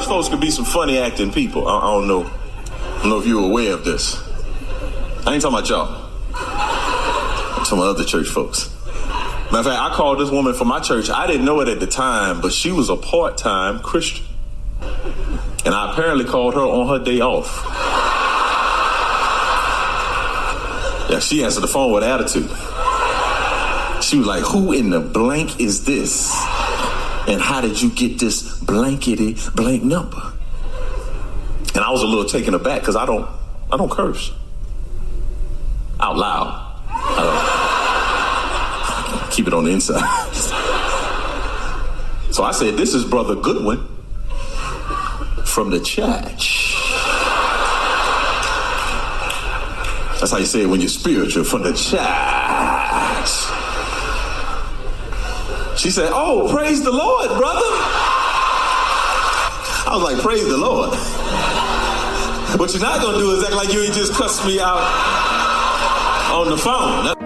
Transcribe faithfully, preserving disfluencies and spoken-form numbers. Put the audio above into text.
folks could be some funny acting people. I, I don't know. I don't know if you're aware of this. I ain't talking about y'all. I'm talking about other church folks. Matter of fact, I called this woman from my church. I didn't know it at the time, but she was a part-time Christian. And I apparently called her on her day off. Yeah, she answered the phone with attitude. She was like, who in the blank is this? And how did you get this blankety blank number? And I was a little taken aback because I don't, I don't curse out loud. I don't, keep it on the inside. So I said, this is Brother Goodwin from the church. That's how you say it when you're spiritual, from the church. She said, oh, praise the Lord, brother. I was like, praise the Lord. What you're not going to do is act like you ain't just cussed me out on the phone.